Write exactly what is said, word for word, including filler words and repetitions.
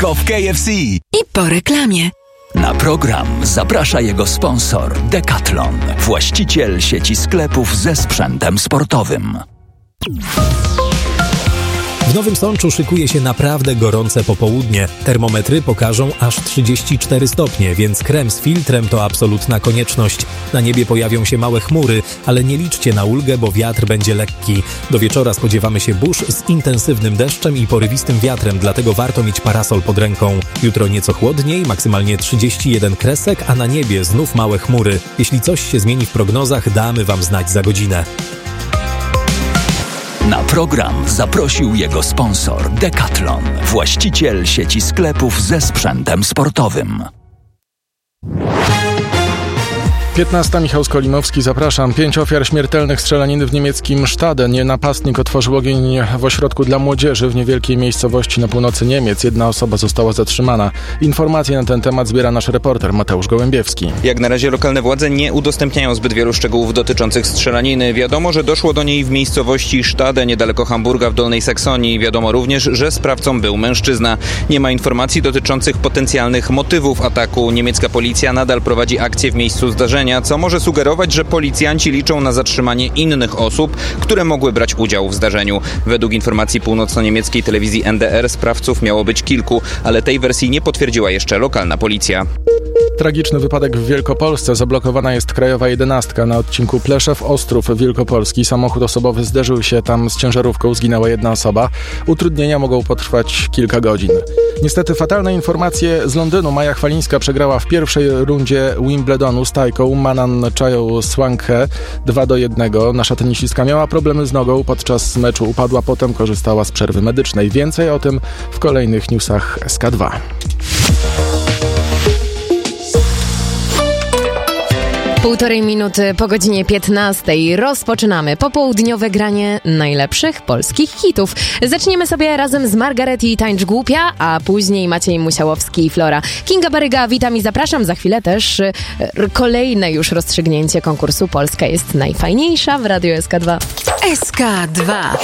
Wszystko w K F C. I po reklamie. Na program zaprasza jego sponsor Decathlon, właściciel sieci sklepów ze sprzętem sportowym. W Nowym Sączu szykuje się naprawdę gorące popołudnie. Termometry pokażą aż trzydzieści cztery stopnie, więc krem z filtrem to absolutna konieczność. Na niebie pojawią się małe chmury, ale nie liczcie na ulgę, bo wiatr będzie lekki. Do wieczora spodziewamy się burz z intensywnym deszczem i porywistym wiatrem, dlatego warto mieć parasol pod ręką. Jutro nieco chłodniej, maksymalnie trzydzieści jeden kresek, a na niebie znów małe chmury. Jeśli coś się zmieni w prognozach, damy wam znać za godzinę. Na program zaprosił jego sponsor Decathlon, właściciel sieci sklepów ze sprzętem sportowym. piętnasta Michał Skolimowski, zapraszam. Pięć ofiar śmiertelnych strzelaniny w niemieckim Stadenie. Napastnik otworzył ogień w ośrodku dla młodzieży w niewielkiej miejscowości na północy Niemiec. Jedna osoba została zatrzymana. Informacje na ten temat zbiera nasz reporter Mateusz Gołębiewski. Jak na razie lokalne władze nie udostępniają zbyt wielu szczegółów dotyczących strzelaniny. Wiadomo, że doszło do niej w miejscowości Stade, niedaleko Hamburga w Dolnej Saksonii. Wiadomo również, że sprawcą był mężczyzna. Nie ma informacji dotyczących potencjalnych motywów ataku. Niemiecka policja nadal prowadzi akcję w miejscu zdarzenia, co może sugerować, że policjanci liczą na zatrzymanie innych osób, które mogły brać udział w zdarzeniu. Według informacji północno-niemieckiej telewizji N D R sprawców miało być kilku, ale tej wersji nie potwierdziła jeszcze lokalna policja. Tragiczny wypadek w Wielkopolsce. Zablokowana jest krajowa jedenastka na odcinku Pleszew-Ostrów Wielkopolski. Samochód osobowy zderzył się tam z ciężarówką. Zginęła jedna osoba. Utrudnienia mogą potrwać kilka godzin. Niestety fatalne informacje z Londynu. Maja Chwalińska przegrała w pierwszej rundzie Wimbledonu z Tajką Manan Chaoyang-Swanghee dwa do jednego. Nasza tenisistka miała problemy z nogą. Podczas meczu upadła, potem korzystała z przerwy medycznej. Więcej o tym w kolejnych newsach S K dwa. Półtorej minuty po godzinie piętnastej rozpoczynamy popołudniowe granie najlepszych polskich hitów. Zaczniemy sobie razem z Margaret i Tańcz Głupia, a później Maciej Musiałowski i Flora. Kinga Baryga, witam i zapraszam. Za chwilę też y, kolejne już rozstrzygnięcie konkursu Polska jest najfajniejsza w Radiu S K dwa. S K dwa.